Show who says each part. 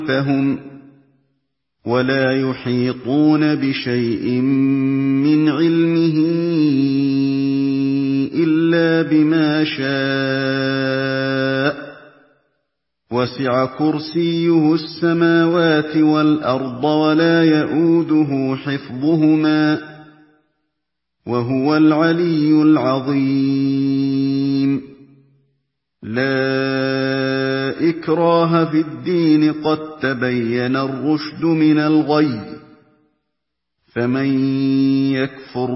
Speaker 1: فهم ولا يحيطون بشيء من علمه إلا بما شاء وسع كرسيه السماوات والأرض ولا يئوده حفظهما وهو العلي العظيم لا إكراه في الدين قد تبين الرشد من الغي فمن يكفر